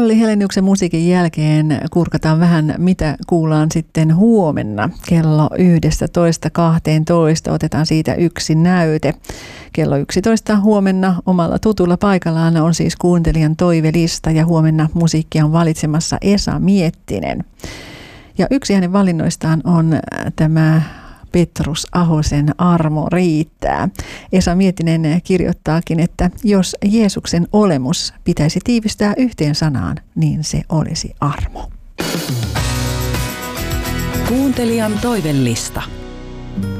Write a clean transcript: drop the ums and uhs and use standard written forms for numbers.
Olli Heleniuksen musiikin jälkeen kurkataan vähän, mitä kuullaan sitten huomenna kello 11.12. Otetaan siitä yksi näyte. Kello 11 huomenna omalla tutulla paikallaan on siis kuuntelijan toivelista ja huomenna musiikkia on valitsemassa Esa Miettinen. Ja yksi hänen valinnoistaan on tämä Petrus Ahosen Armo riittää. Esa Miettinen kirjoittaakin, että jos Jeesuksen olemus pitäisi tiivistää yhteen sanaan, niin se olisi armo. Kuuntelijan toivellista.